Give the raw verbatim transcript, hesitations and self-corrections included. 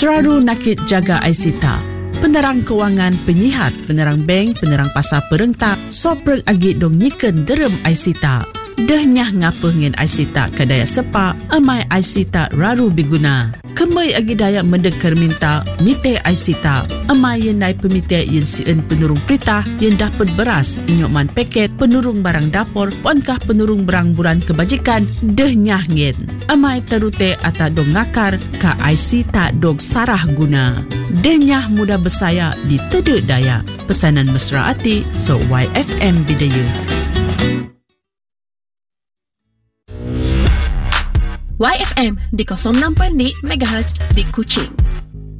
Seraru nakit jaga Aisita. Penerang kewangan penyihat, penerang bank, penerang pasar perentak, soprek agit dong nyiken derem Aisita. Dahnyah ngapa ngen Aisita kadaya sepa, amai Aisita raru biguna. Kemai agi daya mendekar minta, mite Aisita. Amai yen nai pemite yen sien penurung perintah, yen dapat beras, inyokman paket, penurung barang dapur, ponkah penurung barang buran kebajikan, dahnyah ngen. Amai terute ata dong ngakar, ka Aisita dong sarah guna. Dahnyah mudah bersaya di tedek daya. Pesanan mesra hati, so Y F M Bidaya. Y F M di nol enam koma enam megahertz di Kuching.